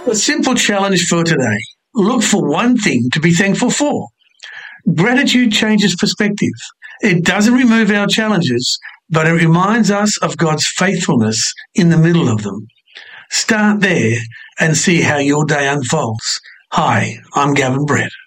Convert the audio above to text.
A simple challenge for today. Look for one thing to be thankful for. Gratitude changes perspective. It doesn't remove our challenges, but it reminds us of God's faithfulness in the middle of them. Start there and see how your day unfolds. Hi, I'm Gavin Brett.